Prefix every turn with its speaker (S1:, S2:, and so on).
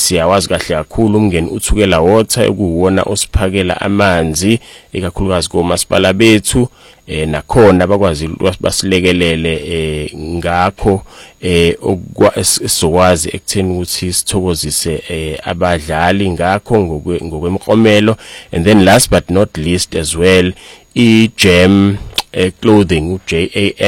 S1: siyawazi kahle kakhulu umngeni uthukela water ekuwona osiphakela amanzi ikakhulukazi komasipala bethu nakhona bakwazi basilekelele ngakho esizokwazi ekutheni ukuthi sithokozise abadlali ngakho ngokwemklomelo. And then last but not least as well, iGem clothing, JAM